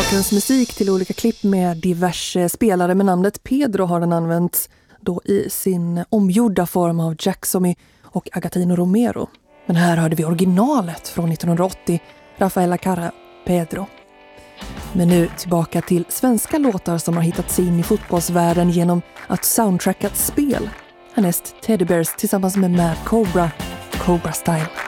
bakgrundsmusik till olika klipp med diverse spelare med namnet Pedro har den använts då i sin omgjorda form av Jacksomy och Agatino Romero. Men här hörde vi originalet från 1980, Rafaela Carrà, Pedro. Men nu tillbaka till svenska låtar som har hittat sig in i fotbollsvärlden genom att soundtracka ett spel. Härnäst Teddy Bears tillsammans med Mad Cobra, Cobra Style.